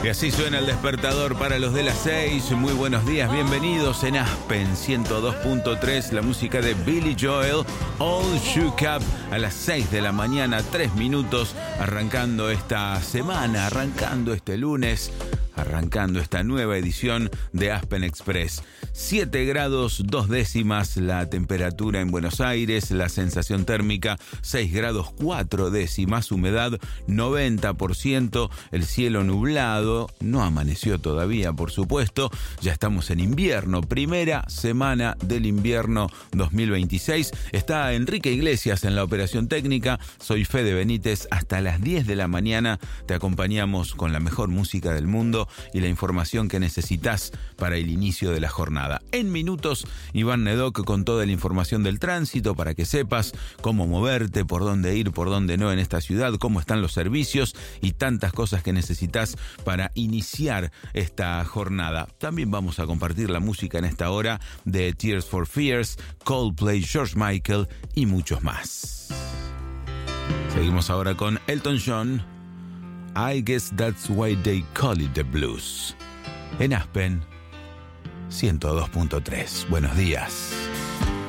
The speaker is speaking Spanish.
Y así suena el despertador para los de las 6. Muy buenos días, bienvenidos en Aspen 102.3, la música de Billy Joel, All Shook Up, a las 6 de la mañana, 3 minutos, arrancando esta semana, arrancando este lunes, arrancando esta nueva edición de Aspen Express. 7 grados 2 décimas la temperatura en Buenos Aires, la sensación térmica 6 grados 4 décimas, humedad 90%, el cielo nublado, no amaneció todavía, por supuesto, ya estamos en invierno, primera semana del invierno 2026. Está Enrique Iglesias en la operación técnica, soy Fede Benítez, hasta las 10 de la mañana te acompañamos con la mejor música del mundo y la información que necesitas para el inicio de la jornada. En minutos, Iván Nedoc con toda la información del tránsito para que sepas cómo moverte, por dónde ir, por dónde no en esta ciudad, cómo están los servicios y tantas cosas que necesitas para iniciar esta jornada. También vamos a compartir la música en esta hora de Tears for Fears, Coldplay, George Michael y muchos más. Seguimos ahora con Elton John. I guess that's why they call it the blues. En Aspen 102.3. Buenos días.